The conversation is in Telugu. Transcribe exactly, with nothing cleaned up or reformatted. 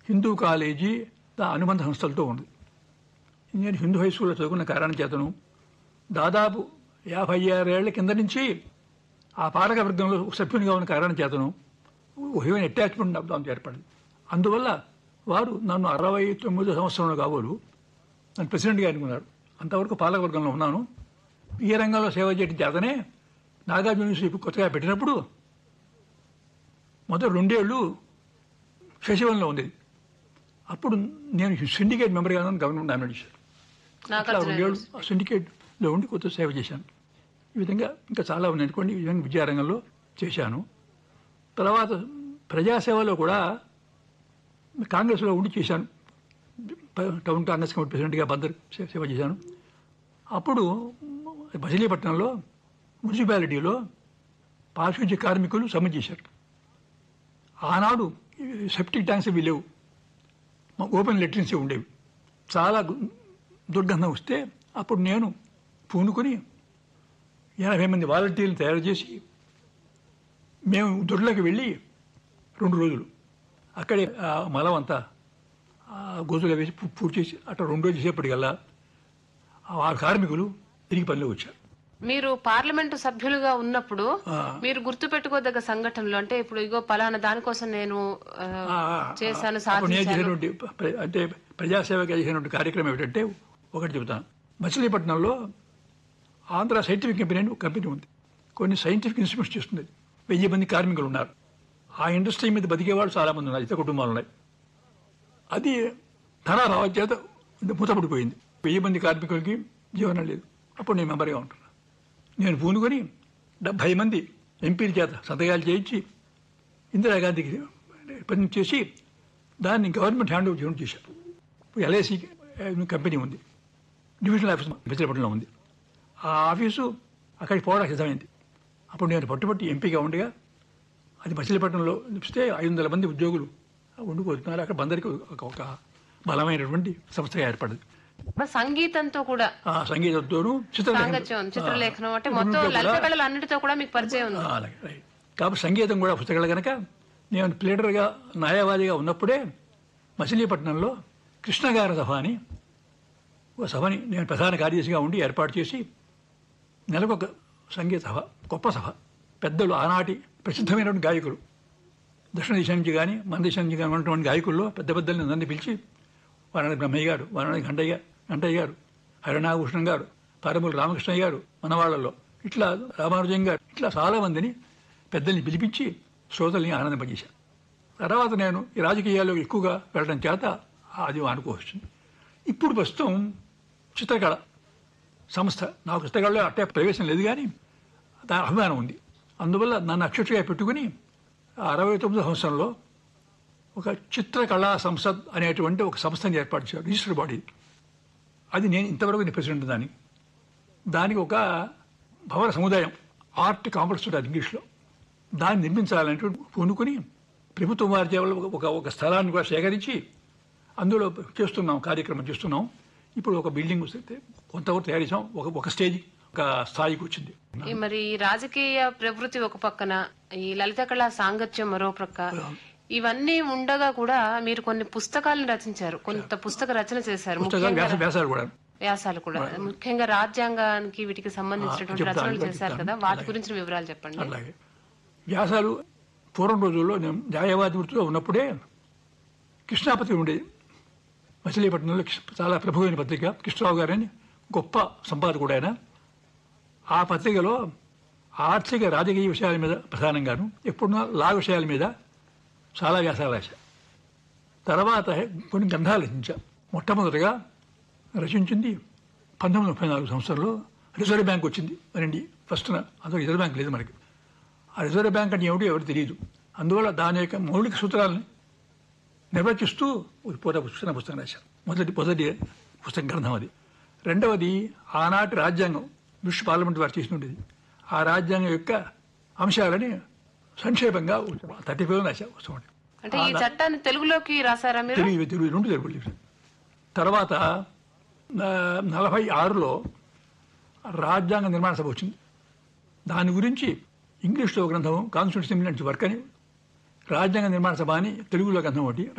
హిందూ కాలేజీ అనుబంధ సంస్థలతో ఉంది. నేను హిందూ హై స్కూల్లో చదువుకున్న కారణం చేతను దాదాపు యాభై ఆరేళ్ల కింద నుంచి ఆ పాలక వర్గంలో సభ్యునిగా ఉన్న కారణం చేతను హీవెన్ అటాచ్మెంట్ దాంతో ఏర్పడింది. అందువల్ల వారు నన్ను అరవై తొమ్మిదో సంవత్సరంలో కాబోలు నన్ను ప్రెసిడెంట్గా ఎన్నుకున్నారు. అంతవరకు పాలక వర్గంలో ఉన్నాను. ఈ రంగంలో సేవ చేయడం చేతనే నాగార్జున యూనివర్సిటీ కొత్తగా పెట్టినప్పుడు మొదటి రెండేళ్ళు శశివనంలో ఉండేది. అప్పుడు నేను సిండికేట్ మెంబర్గా గవర్నమెంట్ నామినేట్ చేశాను. అట్లా రెండేళ్ళు సిండికేట్లో ఉండి కొత్త సేవ చేశాను. ఈ విధంగా ఇంకా చాలా ఉన్నాయి అనుకోండి. ఈ విధంగా విద్యారంగంలో చేశాను. తర్వాత ప్రజాసేవలో కూడా కాంగ్రెస్లో ఉండి చేశాను. టౌన్ కాంగ్రెస్ కమిటీ ప్రెసిడెంట్గా బందర్ సేవ చేశాను. అప్పుడు మచిలీపట్నంలో మున్సిపాలిటీలో పారిశుద్ధ్య కార్మికులు సమ్మె చేశారు. ఆనాడు సెప్టిక్ ట్యాంక్స్ ఇవి లేవు, ఓపెన్ లెట్రిన్స్ ఉండేవి. చాలా దుర్గంధం వస్తే అప్పుడు నేను పూనుకొని ఎనభై మంది వాలంటీర్లు తయారు చేసి మేము దొడ్లోకి వెళ్ళి రెండు రోజులు అక్కడే మలం అంతా గోతులో వేసి పూర్తి చేసి అట్లా రెండు రోజులు చేసేప్పటికల్లా ఆ కార్మికులు తిరిగి పనిలో వచ్చారు. మీరు పార్లమెంటు సభ్యులుగా ఉన్నప్పుడు మీరు గుర్తు పెట్టుకోదగ్గ సంఘటనలు అంటే ఇప్పుడు ఇగో పలానా దానికోసం నేను చేశాను అంటే ప్రజాసేవగా చేసినటువంటి కార్యక్రమం ఏమిటంటే ఒకటి చెబుతాను. మచిలీపట్నంలో ఆంధ్ర సైంటిఫిక్ కంపెనీ అని ఒక కంపెనీ ఉంది. కొన్ని సైంటిఫిక్ ఇన్స్టిట్యూట్స్ చేస్తుంది. వెయ్యి మంది కార్మికులు ఉన్నారు. ఆ ఇండస్ట్రీ మీద బతికే వాళ్ళు చాలామంది ఉన్నారు. ఇతర కుటుంబాలు ఉన్నాయి. అది ధన రావడం చేత మూతపడిపోయింది. వెయ్యి మంది కార్మికులకి జీవనం లేదు. అప్పుడు నేను మెంబర్గా ఉంటున్నాను. నేను పూనుకొని డెబ్బై మంది ఎంపీల చేత సంతకాలు చేయించి ఇందిరాగాంధీకి రిప్రజెంట్ చేసి దాన్ని గవర్నమెంట్ హ్యాండ్ ఓవర్ చేశాను. ఇప్పుడు ఎల్ఐసి కంపెనీ ఉంది, డివిజనల్ ఆఫీస్ మచిలీపట్నంలో ఉంది. ఆ ఆఫీసు అక్కడికి పోవడానికి సిద్ధమైంది. అప్పుడు నేను పట్టుబట్టి ఎంపీగా ఉండగా అది మచిలీపట్నంలో ఇస్తే ఐదు వందల మంది ఉద్యోగులు ఉండిపోతున్నారు. అక్కడ బందరికి ఒక బలమైనటువంటి సంస్థగా ఏర్పడింది. సంగీతంతో కూడా సంగీతంతోనూ చిత్రలేఖనం అంటే మొత్తం లలిత కళలు అన్నిటితో కూడా మీకు పరిచయం ఉంది. అలాగే కాబట్టి సంగీతం కూడా పుస్తకాలు కనుక నేను ప్లేడర్గా న్యాయవాదిగా ఉన్నప్పుడే మచిలీపట్నంలో కృష్ణగారి సభ అని ఒక సభని నేను ప్రధాన కార్యదర్శిగా ఉండి ఏర్పాటు చేసి నెలకొక సంగీత సభ, గొప్ప సభ, పెద్దలు ఆనాటి ప్రసిద్ధమైనటువంటి గాయకులు దక్షిణ దేశం నుంచి కానీ మన దేశం నుంచి కానీ ఉన్నటువంటి గాయకుల్లో పెద్ద పెద్దల్ని అందరినీ పిలిచి వారాణి బ్రహ్మయ్య గారు, వారాణి గంటయ్య గంటయ్య గారు, హరినాభూషణం గారు, పారమూరి రామకృష్ణయ్య గారు మన వాళ్ళల్లో, ఇట్లా రామానుజం గారు, ఇట్లా చాలా మందిని పెద్దల్ని పిలిపించి శ్రోతల్ని ఆనందింపజేశాను. తర్వాత నేను ఈ రాజకీయాల్లో ఎక్కువగా వెళ్ళడం చేత అది అనుకోవచ్చింది. ఇప్పుడు ప్రస్తుతం చిత్రకళ సంస్థ, నాకు చిత్రకళలో అట్టే ప్రవేశం లేదు కానీ దాని అభిమానం ఉంది. అందువల్ల నన్ను అధ్యక్షుడిగా పెట్టుకుని అరవై తొమ్మిదో సంవత్సరంలో ఒక చిత్రకళా సంసద్ అనేటువంటి ఒక సంస్థని ఏర్పాటు చేశారు, రిజిస్టర్డ్ బాడీ. అది నేను ఇంతవరకు నేను ప్రెసిడెంట్. దానికి దానికి ఒక భవన సముదాయం, ఆర్ట్ కాంప్లెక్స్ ఉంటుంది ఇంగ్లీష్లో, దాన్ని నిర్మించాలంటే పూనుకొని ప్రభుత్వం వారి ఒక ఒక స్థలాన్ని కూడా సేకరించి అందులో చేస్తున్నాం, కార్యక్రమం చేస్తున్నాం. ఇప్పుడు ఒక బిల్డింగ్ వస్తే కొంతవరకు తయారు చేసాం. ఒక ఒక స్టేజ్ ఒక స్థాయికి వచ్చింది. మరి రాజకీయ ప్రవృత్తి ఒక పక్కన, ఈ లలిత కళా సాంగత్యం మరో ప్రక్క, ఇవన్నీ ఉండగా కూడా మీరు కొన్ని పుస్తకాలను రచించారు, కొంత పుస్తక రచన చేశారు, వ్యాసాలు కూడా, ముఖ్యంగా రాజ్యాంగానికి వీటికి సంబంధించినటువంటి రచనలు చేశారు కదా, వాటి గురించి వివరాలు చెప్పండి. అలాగే వ్యాసాలు పూర్వం రోజుల్లో నేను న్యాయవాది వృత్తిలో ఉన్నప్పుడే కృష్ణాపత్రిక ఉండేది మచిలీపట్నంలో, చాలా ప్రముఖమైన పత్రిక. కృష్ణరావు గారని గొప్ప సంపాదకుడు ఆయన. ఆ పత్రికలో ఆర్థిక రాజకీయ విషయాల మీద ప్రధానంగాను, ఎప్పుడున్నా లా విషయాల మీద చాలా వ్యాసాలు రాశా. తర్వాత కొన్ని గ్రంథాలు రచించా. మొట్టమొదటిగా రచించింది పంతొమ్మిది ముప్పై నాలుగు సంవత్సరంలో రిజర్వ్ బ్యాంక్ వచ్చింది మరండి. ఫస్ట్ అందులో రిజర్వ్ బ్యాంక్ లేదు మనకి. ఆ రిజర్వ్ బ్యాంక్ అంటే ఏమిటో ఎవరు తెలియదు. అందువల్ల దాని యొక్క మౌలిక సూత్రాలను నిర్వచిస్తూ పూర్వ పుస్తకం పుస్తకం రాశాను. మొదటి మొదటి పుస్తకం గ్రంథం అది. రెండవది ఆనాటి రాజ్యాంగం, బ్రిటిష్ పార్లమెంట్ వారు చేసి ఉండేది. ఆ రాజ్యాంగం యొక్క అంశాలని సంక్షేపంగా థర్టీ ఫైవ్ రాశారు. అంటే ఈ చట్టాన్ని తెలుగులోకి రాశారా మీరు? తెలుగు తెలుగు రెండు తెలుగు. తర్వాత నలభై ఆరులో రాజ్యాంగ నిర్మాణ సభ వచ్చింది. దాని గురించి ఇంగ్లీష్లో గ్రంథం కాన్స్టిట్యూషన్ వర్క్ అని, రాజ్యాంగ నిర్మాణ సభ అని తెలుగులో గ్రంథం ఒకటి